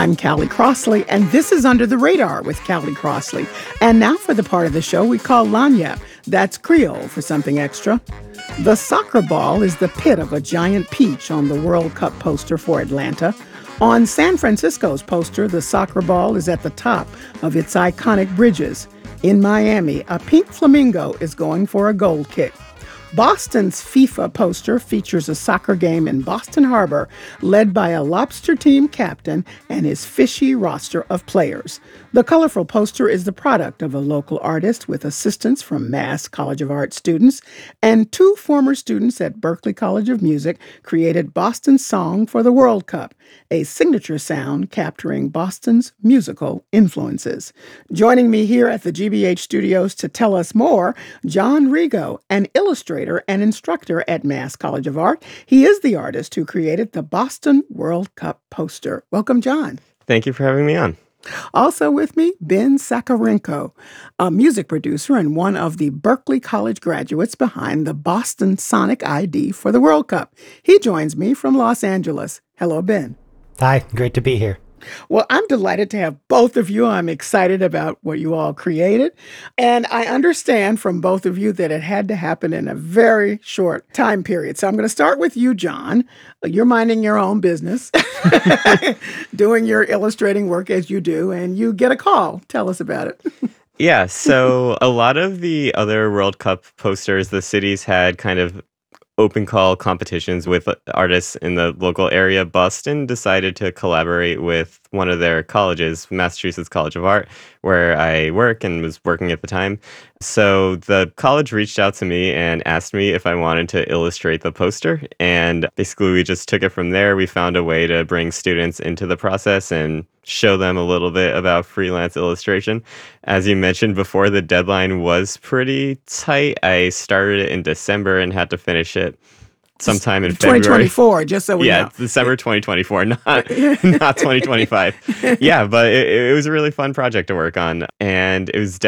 I'm Callie Crossley, and this is Under the Radar with Callie Crossley. And now for the part of the show we call Lagniappe. That's Creole for something extra. The soccer ball is the pit of a giant peach on the World Cup poster for Atlanta. On San Francisco's poster, the soccer ball is at the top of its iconic bridges. In Miami, a pink flamingo is going for a goal kick. Boston's FIFA poster features a soccer game in Boston Harbor led by a lobster team captain and his fishy roster of players. The colorful poster is the product of a local artist with assistance from Mass College of Art students, and two former students at Berklee College of Music created Boston's song for the World Cup, a signature sound capturing Boston's musical influences. Joining me here at the GBH studios to tell us more, John Rigo, an illustrator and instructor at Mass College of Art. He is the artist who created the Boston World Cup poster. Welcome, John. Thank you for having me on. Also with me, Ben Sakarenko, a music producer and one of the Berklee College graduates behind the Boston Sonic ID for the World Cup. He joins me from Los Angeles. Hello, Ben. Hi, great to be here. Well, I'm delighted to have both of you. I'm excited about what you all created. And I understand from both of you that it had to happen in a very short time period. So I'm going to start with you, John. You're minding your own business, doing your illustrating work as you do, and you get a call. Tell us about it. Yeah, so a lot of the other World Cup posters, the cities had kind of open call competitions with artists in the local area. Boston decided to collaborate with one of their colleges, Massachusetts College of Art, where I work and was working at the time. So the college reached out to me and asked me if I wanted to illustrate the poster. And basically we just took it from there. We found a way to bring students into the process and show them a little bit about freelance illustration. As you mentioned before, the deadline was pretty tight. I started it in December and had to finish it sometime in February. 2024, just so we know. Yeah, December 2024, not 2025. Yeah, but it was a really fun project to work on. And it was